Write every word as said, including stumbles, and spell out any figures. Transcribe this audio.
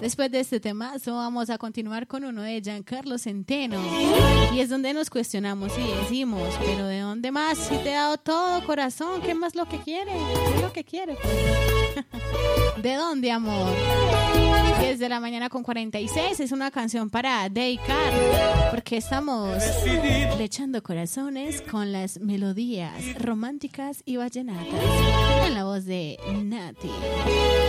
Después de este temazo vamos a continuar con uno de Giancarlo Centeno. Y es donde nos cuestionamos y decimos, pero ¿de dónde más? Si te he dado todo, corazón, ¿qué más lo que quiere? ¿Qué es lo que quiere? Pues? ¿De dónde, amor? diez de la mañana con cuarenta y seis. Es una canción para dedicar, porque estamos echando corazones con las melodías románticas y vallenatas en la voz de Nati.